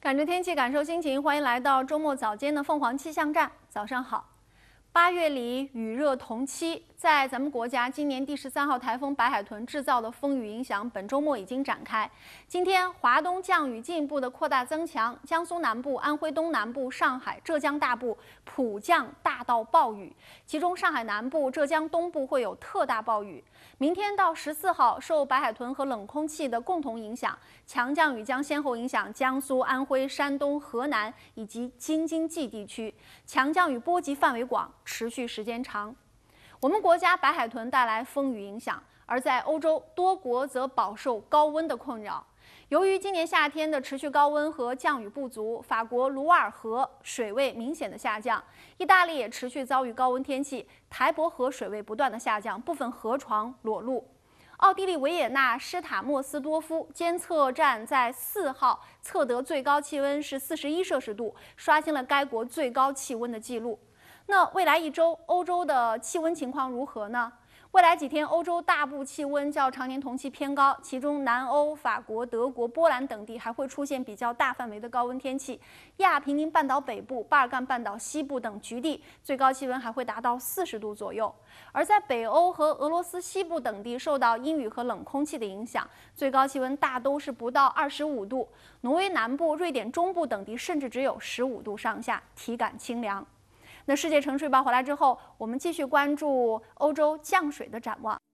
感知天气，感受心情，欢迎来到周末早间的凤凰气象站。早上好。8月里雨热同期，在咱们国家今年第13号台风白海豚制造的风雨影响，本周末已经展开。今天华东降雨进一步的扩大增强，江苏南部、安徽东南部、上海、浙江大部普降大到暴雨，其中上海南部、浙江东部会有特大暴雨。明天到14号，受白海豚和冷空气的共同影响，强降雨将先后影响江苏、安徽、山东、河南以及京津冀地区，强降雨波及范围广，持续时间长。我们国家白海豚带来风雨影响，而在欧洲多国则饱受高温的困扰。由于今年夏天的持续高温和降雨不足，法国卢瓦尔河水位明显的下降，意大利也持续遭遇高温天气，台伯河水位不断的下降，部分河床裸露。奥地利维也纳施塔莫斯多夫监测站在4号测得最高气温是41摄氏度，刷新了该国最高气温的记录。那未来一周，欧洲的气温情况如何呢？未来几天，欧洲大部气温较常年同期偏高，其中南欧、法国、德国、波兰等地还会出现比较大范围的高温天气。亚平宁半岛北部、巴尔干半岛西部等局地，最高气温还会达到40度左右。而在北欧和俄罗斯西部等地，受到阴雨和冷空气的影响，最高气温大都是不到25度。挪威南部、瑞典中部等地甚至只有15度上下，体感清凉。那世界城市预报回来之后，我们继续关注欧洲降水的展望。